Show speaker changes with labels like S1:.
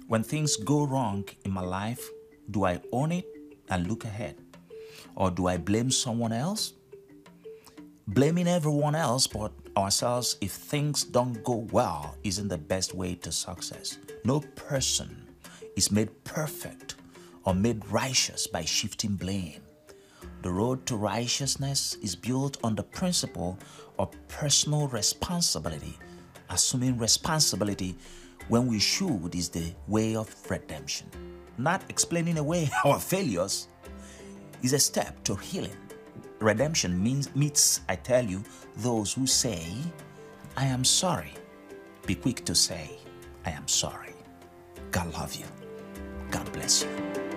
S1: When things go wrong in my life, do I own it and look ahead? Or do I blame someone else? Blaming everyone else but ourselves if things don't go well isn't the best way to success. No person is made perfect or made righteous by shifting blame. The road to righteousness is built on the principle of personal responsibility. Assuming responsibility when we should is the way of redemption. Not explaining away our failures is a step to healing. Redemption meets, I tell you, those who say, I am sorry. Be quick to say, I am sorry. God love you. God bless you.